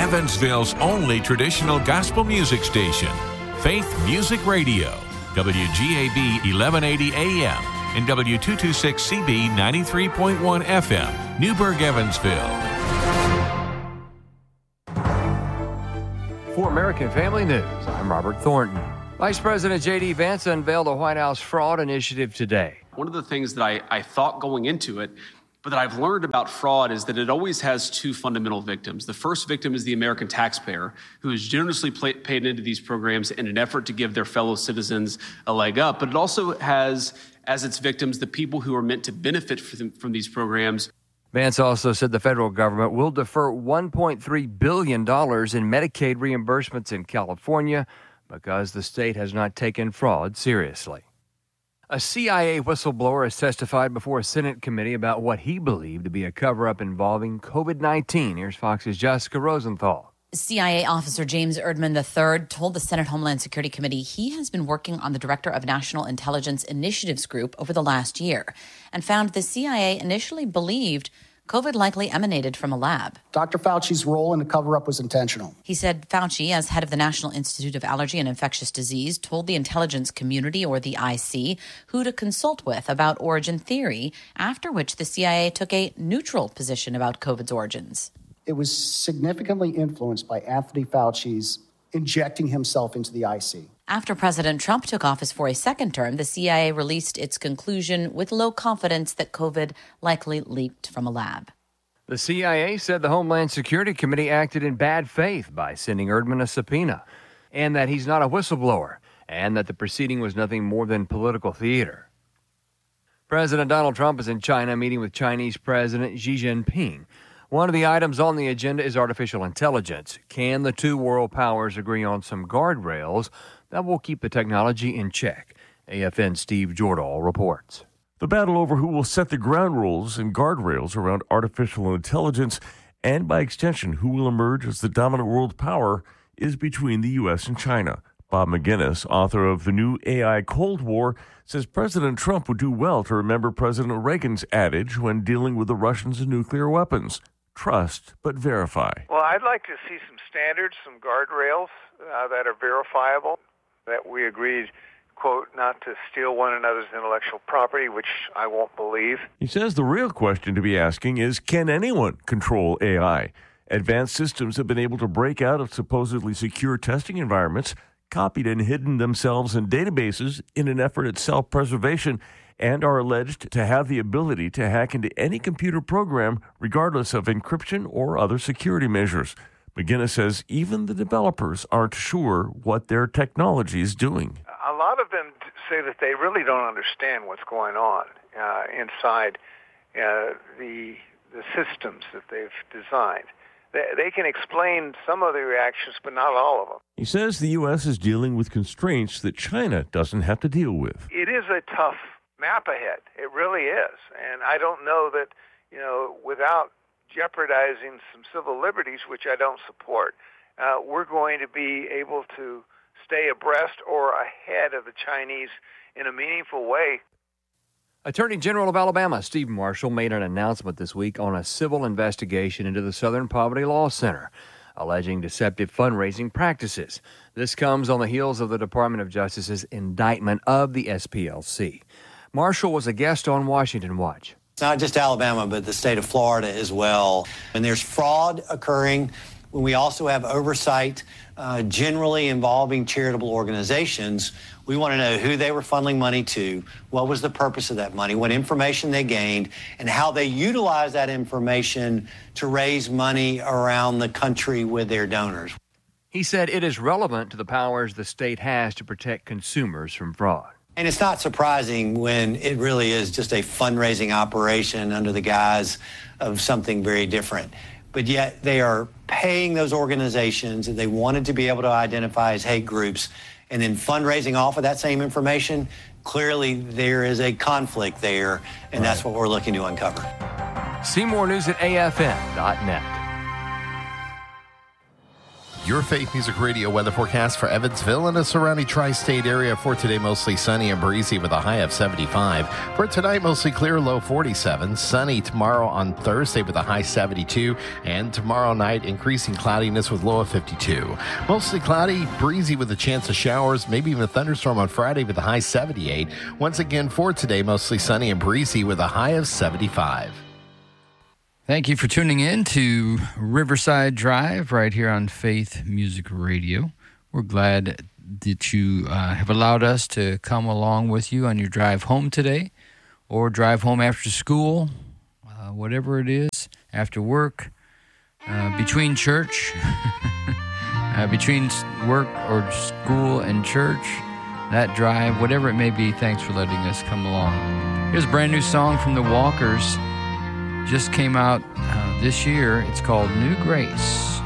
Evansville's only traditional gospel music station, Faith Music Radio, WGAB 1180 AM and W226CB 93.1 FM, Newburgh, Evansville. For American Family News, I'm Robert Thornton. Vice President J.D. Vance unveiled a White House fraud initiative today. One of the things that I thought going into it, but that I've learned about fraud, is that it always has two fundamental victims. The first victim is the American taxpayer, who is generously paid into these programs in an effort to give their fellow citizens a leg up. But it also has, as its victims, the people who are meant to benefit from these programs. Vance also said the federal government will defer $1.3 billion in Medicaid reimbursements in California because the state has not taken fraud seriously. A CIA whistleblower has testified before a Senate committee about what he believed to be a cover-up involving COVID-19. Here's Fox's Jessica Rosenthal. CIA officer James Erdman III told the Senate Homeland Security Committee he has been working on the Director of National Intelligence Initiatives Group over the last year and found the CIA initially believed COVID likely emanated from a lab. Dr. Fauci's role in the cover-up was intentional. He said Fauci, as head of the National Institute of Allergy and Infectious Disease, told the intelligence community, or the IC, who to consult with about origin theory, after which the CIA took a neutral position about COVID's origins. It was significantly influenced by Anthony Fauci's injecting himself into the IC. After President Trump took office for a second term, the CIA released its conclusion with low confidence that COVID likely leaked from a lab. The CIA said the Homeland Security Committee acted in bad faith by sending Erdman a subpoena, and that he's not a whistleblower, and that the proceeding was nothing more than political theater. President Donald Trump is in China meeting with Chinese President Xi Jinping. One of the items on the agenda is artificial intelligence. Can the two world powers agree on some guardrails that will keep the technology in check? AFN's Steve Jordahl reports. The battle over who will set the ground rules and guardrails around artificial intelligence, and by extension, who will emerge as the dominant world power, is between the U.S. and China. Bob McGinnis, author of The New AI Cold War, says President Trump would do well to remember President Reagan's adage when dealing with the Russians and nuclear weapons: trust but verify. Well, I'd like to see some standards, some guardrails that are verifiable, that we agreed, quote, not to steal one another's intellectual property, which I won't believe. He says the real question to be asking is, can anyone control AI? Advanced systems have been able to break out of supposedly secure testing environments, copied and hidden themselves in databases in an effort at self-preservation, and are alleged to have the ability to hack into any computer program regardless of encryption or other security measures. McGinnis says even the developers aren't sure what their technology is doing. A lot of them say that they really don't understand what's going on inside the systems that they've designed. They can explain some of the reactions, but not all of them. He says the U.S. is dealing with constraints that China doesn't have to deal with. It is a tough map ahead. It really is. And I don't know that, without jeopardizing some civil liberties, which I don't support, we're going to be able to stay abreast or ahead of the Chinese in a meaningful way. Attorney General of Alabama, Steve Marshall, made an announcement this week on a civil investigation into the Southern Poverty Law Center, alleging deceptive fundraising practices. This comes on the heels of the Department of Justice's indictment of the SPLC. Marshall was a guest on Washington Watch. It's not just Alabama, but the state of Florida as well. And there's fraud occurring when we also have oversight generally involving charitable organizations. We want to know who they were funneling money to, what was the purpose of that money, what information they gained, and how they utilize that information to raise money around the country with their donors. He said it is relevant to the powers the state has to protect consumers from fraud. And it's not surprising when it really is just a fundraising operation under the guise of something very different. But yet they are paying those organizations that they wanted to be able to identify as hate groups and then fundraising off of that same information. Clearly, there is a conflict there, and that's what we're looking to uncover. See more news at afn.net. Your Faith Music Radio weather forecast for Evansville and the surrounding tri-state area. For today, mostly sunny and breezy with a high of 75. For tonight, mostly clear, low 47. Sunny tomorrow on Thursday with a high 72. And tomorrow night, increasing cloudiness with low of 52. Mostly cloudy, breezy with a chance of showers, maybe even a thunderstorm on Friday with a high 78. Once again, for today, mostly sunny and breezy with a high of 75. Thank you for tuning in to Riverside Drive right here on Faith Music Radio. We're glad that you have allowed us to come along with you on your drive home today or drive home after school, whatever it is, after work, between church, between work or school and church, that drive, whatever it may be. Thanks for letting us come along. Here's a brand new song from the Walkers. Just came out this year. It's called New Grace.